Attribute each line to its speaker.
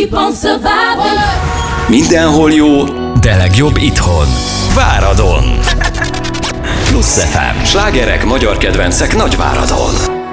Speaker 1: keep on surviving.
Speaker 2: Mindenhol jó, de legjobb itthon. Váradon. Plusz FM. Slágerek, magyar kedvencek Nagyváradon.